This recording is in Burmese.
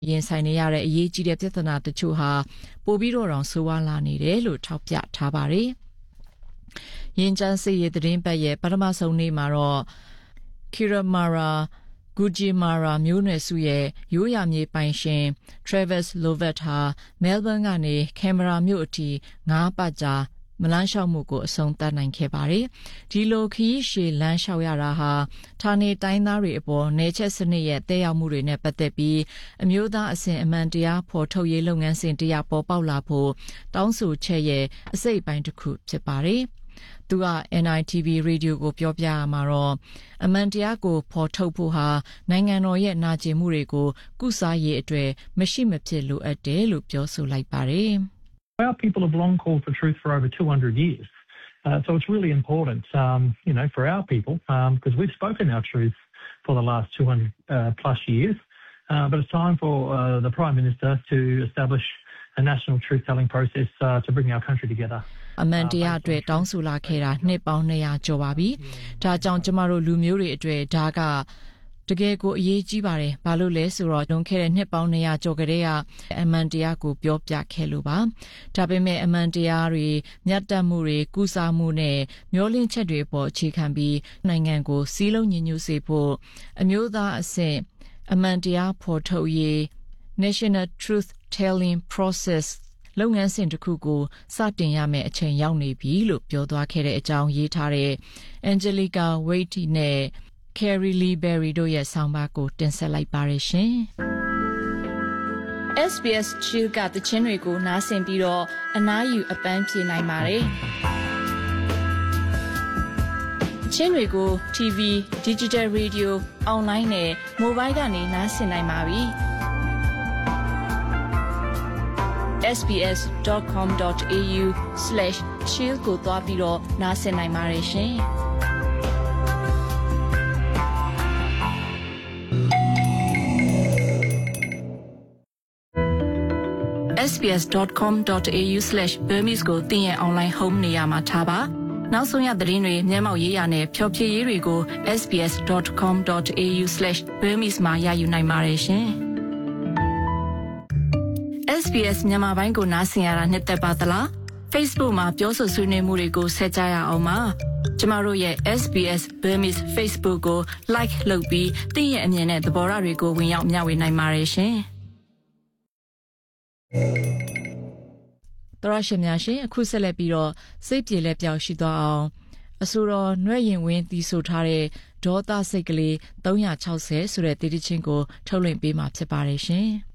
ရင်ဆိုင်နေရတဲ့အရေးကြီးတဲ့ပြဿနာတချို့ဟာပိုပြီးတော့ဆိုးဝါးလာနေတယ်လို့ထောက်ပြထားပါတယ်။ရင်ကျန်းစစ်ရေးသတင်းပတ်ရဲ့ပထမဆုံးနေ့မှာတော့ Kiramara Gujimara မျိုးနွယ်စုရဲ့ရိုးရာမြေပိုင်ရှင် Travis Lovett ဟာ Melbourne ကနေ Canberra မြို့အထိ9 ပတ်ကြာမလန်းလျှောက်မှုကိုအဆုံးသတ်နိုင်ခဲ့ပါတယ်။ဒီလိုခရီးရှည်လမ်းလျှောက်ရတာဟာဌာနေတိုင်းသားတွေအပေါ်နယ်ချက်စနစ်ရဲ့တက်ရောက်မှုတွေနဲ့ပတ်သက်ပြီးအမျိုးသားအဆင့်အမှန်တရားဖော်ထုတ်ရေးလုပ်ငန်းစဉ်တရားပေါ်ပေါက်လာဖို့တောင်းဆိုချက်ရဲ့အစိတ်အပိုင်းတစ်ခုဖြစ်ပါတယ်။သူက NITV ရေဒီယိုကိုပြောပြရမှာတော့အမှန်တရားကိုဖော်ထုတ်ဖို့ဟာနိုင်ငံတော်ရဲ့နာကျင်မှုတွေကိုကုစားရေးအတွက်မရှိမဖြစ်လိုအပ်တယ်လို့ပြောဆိုလိုက်ပါတယ်။ Our people have long called for truth for over 200 years. So it's really important, for our people, because we've spoken our truth for the last 200 plus years. But it's time for the Prime Minister to establish a national truth-telling process to bring our country together. အမှန်တရားအတွက်တောင်းဆိုလာခဲ့တာနှစ်ပေါင်း200ကျော်ပါပြီ။ဒါကြောင့်ကျမတို့လူမျိုးတွေအတွက်ဒါကတကယ်ကိုအရေးကြီးပါတယ်။ဘာလို့လဲဆိုတော့တွန်းခဲ့တဲ့နှစ်ပေါင်း200ကျော်ကတည်းကအမှန်တရားကိုပြောပြခဲ့လို့ပါ။ဒါပေမဲ့အမှန်တရားတွေမြတ်တတ်မှုတွေကုစားမှုနဲ့မျောလင့်ချက်တွေပေါ်အခြေခံပြီးနိုင်ငံကိုစည်းလုံးညီညွတ်စေဖို့အမျိုးသားအဆင့်အမှန်တရားဖော်ထုတ်ရေး National Truth Telling Process လုပ်ငန်းစဉ်တစ်ခုကိုစတင်ရမယ့်အချိန်ရောက်နေပြီလို့ပြောသွားခဲ့တဲ့အကြောင်းရေးထားတဲ့ Angelica Waite နဲ့ Carrie Lee Berry တို့ရဲ့ဆောင်းပါးကိုတင်ဆက်လိုက်ပါရရှင်။ SBS Chill ကတခြင်းတွေကိုနားဆင်ပြီးတော့အနားယူအပန်းဖြေနိုင်ပါတယ်။ချင်းတွေကို TV, Digital Radio, Online နဲ့ Mobile ကနေနားဆင်နိုင်ပါပြီ။ sbs.com.au/chill ကိုသွားပြီးတော့နားဆင်နိုင်ပါတယ်ရှင်။ sbs.com.au/burmese ကိုသင်ရဲ့ online home နေရာမှာထားပါနောက်ဆုံးရသတင်းတွေမျက်မှောက်ရေးရနဲ့ဖျော်ဖြေရေးတွေကို sbs.com.au/burmese မှာရယူနိုင်ပါတယ်ရှင် SBS မြန်မာပိုင်းကိုနားဆင်ရတာနှစ်သက်ပါသလား Facebook မှာပြောဆိုဆွေးနွေးမှုတွေကိုဆက်ကြရအောင်ပါကျမတို့ရဲ့ SBS Burmese Facebook ကို like လုပ်ပြီးသင်ရဲ့အမြင်နဲ့သဘောထားတွေကိုဝင်ရောက်မျှဝေနိုင်ပါတယ်ရှင်တရရှိများရှင်အခုဆက်လက်ပြီးတော့စိတ်ပြေလက်ပြောက်ရှိသွားအောင်အဆိုတော်နွဲ့ရင်ဝင်းတီးဆိုထားတဲ့ဒေါသစိတ်ကလေး360ဆိုတဲ့တည်တည်ချင်းကိုထုတ်လွှင့်ပေးမှာဖြစ်ပါတယ်ရှင်